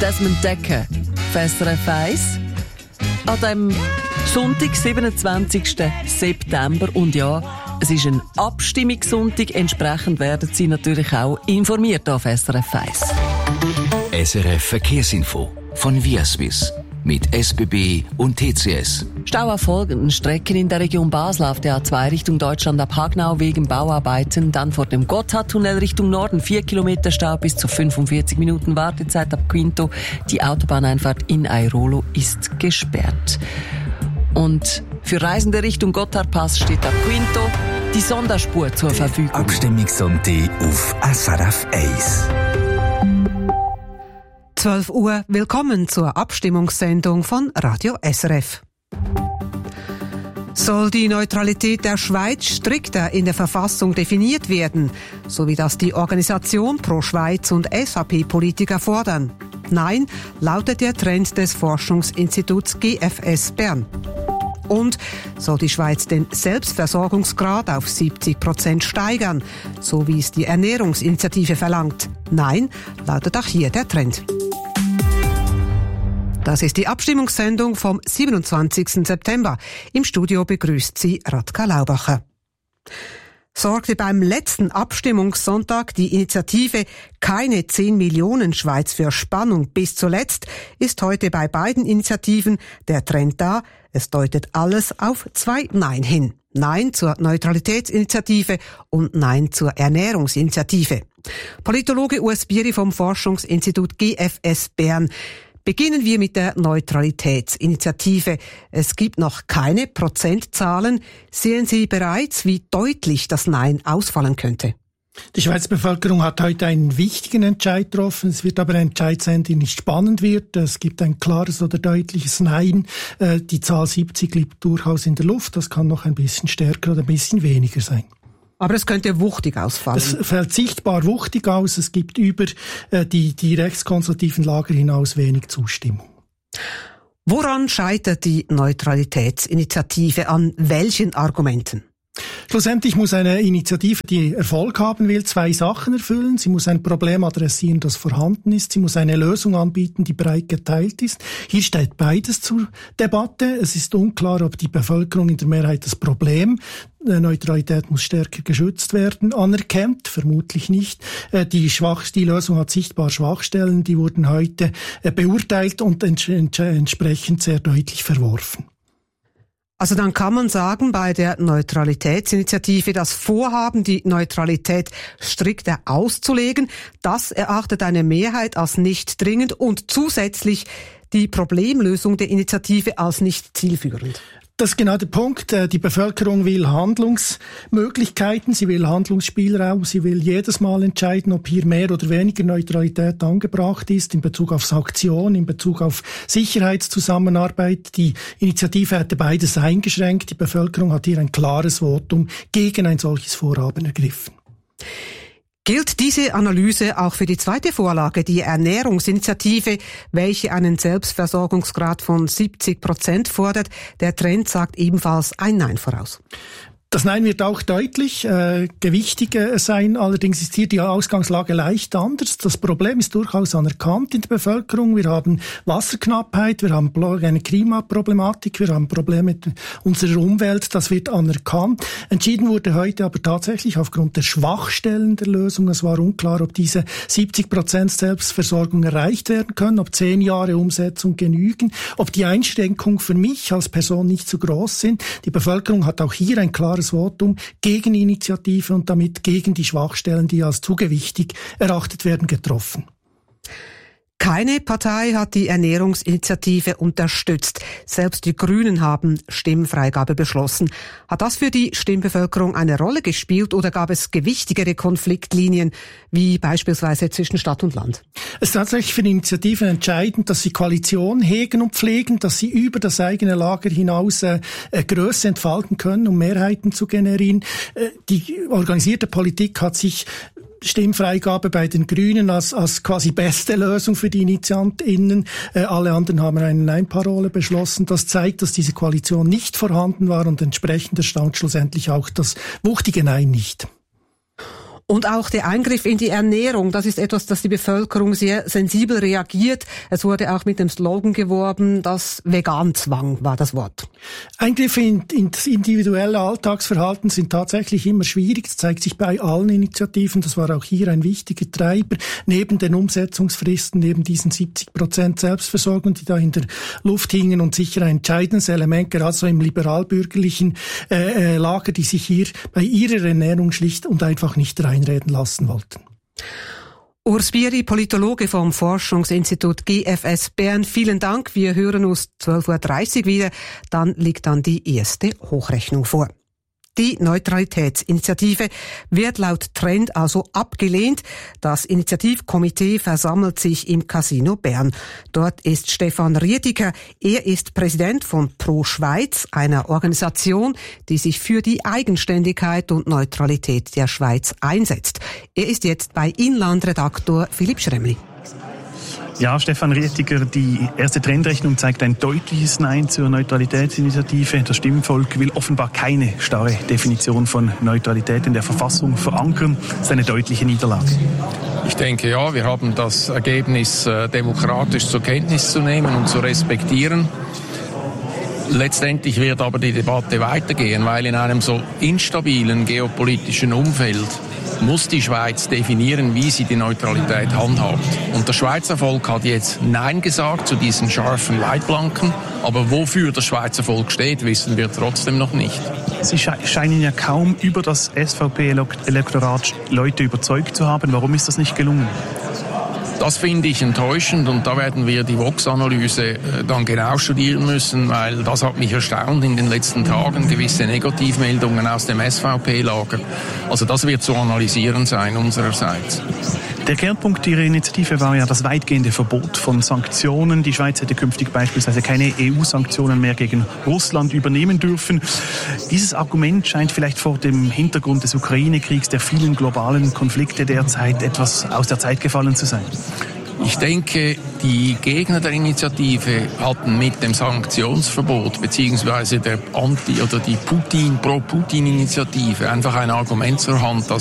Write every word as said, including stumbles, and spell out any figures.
Desmond Decker für S R F eins an dem Sonntag, siebenundzwanzigsten September. Und ja, es ist ein Abstimmungssonntag. Entsprechend werden Sie natürlich auch informiert auf S R F eins. S R F Verkehrsinfo von Viaswiss mit S B B und T C S. Stau auf folgenden Strecken in der Region Basel auf der A zwei Richtung Deutschland ab Hagnau wegen Bauarbeiten. Dann vor dem Gotthardtunnel Richtung Norden vier Kilometer Stau bis zu fünfundvierzig Minuten Wartezeit ab Quinto. Die Autobahneinfahrt in Airolo ist gesperrt. Und für Reisende Richtung Gotthardpass steht ab Quinto die Sonderspur zur Verfügung. Abstimmungssonntag auf S R F eins. zwölf Uhr, willkommen zur Abstimmungssendung von Radio S R F. Soll die Neutralität der Schweiz strikter in der Verfassung definiert werden, so wie das die Organisation Pro Schweiz und S V P-Politiker fordern? Nein, lautet der Trend des Forschungsinstituts G F S Bern. Und soll die Schweiz den Selbstversorgungsgrad auf siebzig Prozent steigern, so wie es die Ernährungsinitiative verlangt? Nein, lautet auch hier der Trend. Das ist die Abstimmungssendung vom siebenundzwanzigsten September. Im Studio begrüßt Sie Radka Laubacher. Sorgte beim letzten Abstimmungssonntag die Initiative Keine zehn Millionen Schweiz für Spannung bis zuletzt, ist heute bei beiden Initiativen der Trend da. Es deutet alles auf zwei Nein hin. Nein zur Neutralitätsinitiative und Nein zur Ernährungsinitiative. Politologe Urs Bieri vom Forschungsinstitut G F S Bern. Beginnen wir mit der Neutralitätsinitiative. Es gibt noch keine Prozentzahlen. Sehen Sie bereits, wie deutlich das Nein ausfallen könnte? Die Schweizer Bevölkerung hat heute einen wichtigen Entscheid getroffen. Es wird aber ein Entscheid sein, der nicht spannend wird. Es gibt ein klares oder deutliches Nein. Die Zahl siebzig liegt durchaus in der Luft. Das kann noch ein bisschen stärker oder ein bisschen weniger sein. Aber es könnte wuchtig ausfallen. Es fällt sichtbar wuchtig aus. Es gibt über äh, die, die rechtskonservativen Lager hinaus wenig Zustimmung. Woran scheitert die Neutralitätsinitiative? An welchen Argumenten? Schlussendlich muss eine Initiative, die Erfolg haben will, zwei Sachen erfüllen. Sie muss ein Problem adressieren, das vorhanden ist. Sie muss eine Lösung anbieten, die breit geteilt ist. Hier steht beides zur Debatte. Es ist unklar, ob die Bevölkerung in der Mehrheit das Problem, die Neutralität muss stärker geschützt werden, anerkennt. Vermutlich nicht. Die, Schwach, die Lösung hat sichtbar Schwachstellen. Die wurden heute beurteilt und ents- entsprechend sehr deutlich verworfen. Also dann kann man sagen, bei der Neutralitätsinitiative das Vorhaben, die Neutralität strikter auszulegen, das erachtet eine Mehrheit als nicht dringend und zusätzlich die Problemlösung der Initiative als nicht zielführend. Das ist genau der Punkt. Die Bevölkerung will Handlungsmöglichkeiten, sie will Handlungsspielraum, sie will jedes Mal entscheiden, ob hier mehr oder weniger Neutralität angebracht ist in Bezug auf Sanktionen, in Bezug auf Sicherheitszusammenarbeit. Die Initiative hätte beides eingeschränkt. Die Bevölkerung hat hier ein klares Votum gegen ein solches Vorhaben ergriffen. Gilt diese Analyse auch für die zweite Vorlage, die Ernährungsinitiative, welche einen Selbstversorgungsgrad von siebzig Prozent fordert? Der Trend sagt ebenfalls ein Nein voraus. Das Nein wird auch deutlich äh, gewichtiger sein. Allerdings ist hier die Ausgangslage leicht anders. Das Problem ist durchaus anerkannt in der Bevölkerung. Wir haben Wasserknappheit, wir haben eine Klimaproblematik, wir haben Probleme mit unserer Umwelt. Das wird anerkannt. Entschieden wurde heute aber tatsächlich aufgrund der Schwachstellen der Lösung. Es war unklar, ob diese siebzig Prozent Selbstversorgung erreicht werden können, ob zehn Jahre Umsetzung genügen, ob die Einschränkungen für mich als Person nicht zu groß sind. Die Bevölkerung hat auch hier ein klares Votum gegen Initiative und damit gegen die Schwachstellen, die als zu gewichtig erachtet werden, getroffen. Keine Partei hat die Ernährungsinitiative unterstützt. Selbst die Grünen haben Stimmfreigabe beschlossen. Hat das für die Stimmbevölkerung eine Rolle gespielt oder gab es gewichtigere Konfliktlinien, wie beispielsweise zwischen Stadt und Land? Es ist tatsächlich für die Initiativen entscheidend, dass sie Koalition hegen und pflegen, dass sie über das eigene Lager hinaus äh, Größe entfalten können, um Mehrheiten zu generieren. Äh, die organisierte Politik hat sich Stimmfreigabe bei den Grünen als, als quasi beste Lösung für die InitiantInnen. Äh, alle anderen haben eine Nein-Parole beschlossen. Das zeigt, dass diese Koalition nicht vorhanden war und entsprechend erstaunt schlussendlich auch das wuchtige Nein nicht. Und auch der Eingriff in die Ernährung, das ist etwas, das die Bevölkerung sehr sensibel reagiert. Es wurde auch mit dem Slogan geworben, das Veganzwang war das Wort. Eingriffe in, in das individuelle Alltagsverhalten sind tatsächlich immer schwierig. Das zeigt sich bei allen Initiativen. Das war auch hier ein wichtiger Treiber. Neben den Umsetzungsfristen, neben diesen siebzig Prozent Selbstversorgung, die da in der Luft hingen und sicher ein entscheidendes Element, gerade so im liberal-bürgerlichen äh, Lager, die sich hier bei ihrer Ernährung schlicht und einfach nicht reinreden lassen wollten. Urs Bieri, Politologe vom Forschungsinstitut G F S Bern. Vielen Dank. Wir hören uns zwölf Uhr dreißig wieder. Dann liegt dann die erste Hochrechnung vor. Die Neutralitätsinitiative wird laut Trend also abgelehnt. Das Initiativkomitee versammelt sich im Casino Bern. Dort ist Stefan Riediger. Er ist Präsident von Pro Schweiz, einer Organisation, die sich für die Eigenständigkeit und Neutralität der Schweiz einsetzt. Er ist jetzt bei Inlandredaktor Philipp Schremli. Ja, Stefan Rietiger, die erste Trendrechnung zeigt ein deutliches Nein zur Neutralitätsinitiative. Das Stimmvolk will offenbar keine starre Definition von Neutralität in der Verfassung verankern. Das ist eine deutliche Niederlage. Ich denke, ja, wir haben das Ergebnis äh, demokratisch zur Kenntnis zu nehmen und zu respektieren. Letztendlich wird aber die Debatte weitergehen, weil in einem so instabilen geopolitischen Umfeld muss die Schweiz definieren, wie sie die Neutralität handhabt. Und das Schweizer Volk hat jetzt Nein gesagt zu diesen scharfen Leitplanken, aber wofür das Schweizer Volk steht, wissen wir trotzdem noch nicht. Sie scheinen ja kaum über das S V P-Elektorat Leute überzeugt zu haben. Warum ist das nicht gelungen? Das finde ich enttäuschend und da werden wir die Vox-Analyse dann genau studieren müssen, weil das hat mich erstaunt in den letzten Tagen, gewisse Negativmeldungen aus dem S V P-Lager. Also das wird zu analysieren sein unsererseits. Der Kernpunkt Ihrer Initiative war ja das weitgehende Verbot von Sanktionen. Die Schweiz hätte künftig beispielsweise keine E U-Sanktionen mehr gegen Russland übernehmen dürfen. Dieses Argument scheint vielleicht vor dem Hintergrund des Ukraine-Kriegs, der vielen globalen Konflikte derzeit etwas aus der Zeit gefallen zu sein. Ich denke, die Gegner der Initiative hatten mit dem Sanktionsverbot beziehungsweise der Anti- oder die Putin, Pro-Putin-Initiative einfach ein Argument zur Hand, das